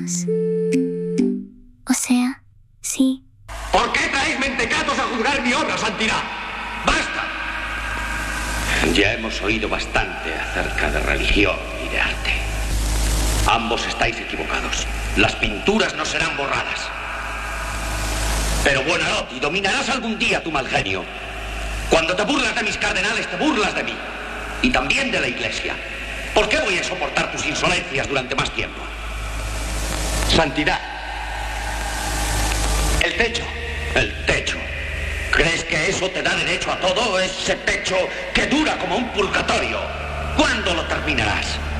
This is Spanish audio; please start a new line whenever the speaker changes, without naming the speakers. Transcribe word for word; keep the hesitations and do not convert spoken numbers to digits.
O sea, sí.
¿Por qué traéis mentecatos a juzgar mi obra, Santidad? ¡Basta!
Ya hemos oído bastante acerca de religión y de arte. Ambos estáis equivocados. Las pinturas no serán borradas. Pero Buonarroti, dominarás algún día tu mal genio. Cuando te burlas de mis cardenales, te burlas de mí. Y también de la Iglesia. ¿Por qué voy a soportar tus insolencias durante más tiempo?
Santidad. El techo.
El techo. ¿Crees que eso te da derecho a todo? Ese techo que dura como un purgatorio. ¿Cuándo lo terminarás?